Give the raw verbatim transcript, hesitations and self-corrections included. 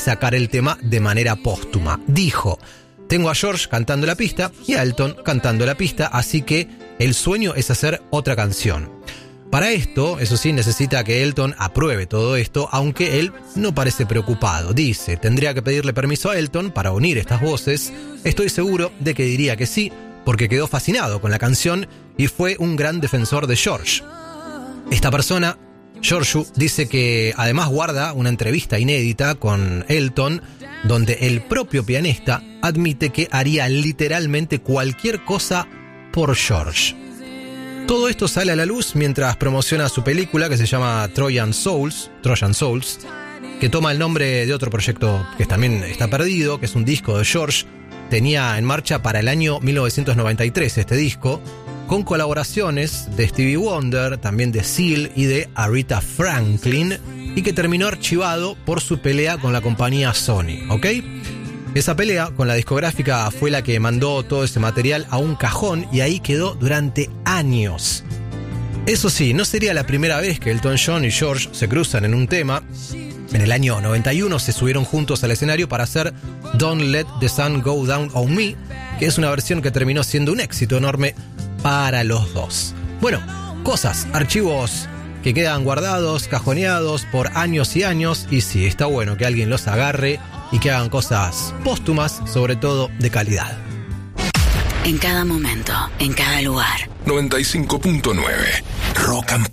sacar el tema de manera póstuma. Dijo: tengo a George cantando la pista y a Elton cantando la pista, así que el sueño es hacer otra canción. Para esto, eso sí, necesita que Elton apruebe todo esto, aunque él no parece preocupado. Dice: tendría que pedirle permiso a Elton para unir estas voces. Estoy seguro de que diría que sí, porque quedó fascinado con la canción y fue un gran defensor de George. Esta persona, Georgiou, dice que además guarda una entrevista inédita con Elton, donde el propio pianista admite que haría literalmente cualquier cosa por George. Todo esto sale a la luz mientras promociona su película que se llama Trojan Souls, Trojan Souls, que toma el nombre de otro proyecto que también está perdido, que es un disco de George. Tenía en marcha para el año mil novecientos noventa y tres este disco, con colaboraciones de Stevie Wonder, también de Seal y de Aretha Franklin, y que terminó archivado por su pelea con la compañía Sony, ¿ok? Esa pelea con la discográfica fue la que mandó todo ese material a un cajón y ahí quedó durante años. Eso sí, no sería la primera vez que Elton John y George se cruzan en un tema. En el año noventa y uno se subieron juntos al escenario para hacer Don't Let the Sun Go Down on Me, que es una versión que terminó siendo un éxito enorme para los dos. Bueno, cosas, archivos que quedan guardados, cajoneados por años y años, y sí, está bueno que alguien los agarre y que hagan cosas póstumas, sobre todo de calidad. En cada momento, en cada lugar. noventa y cinco punto nueve Rock and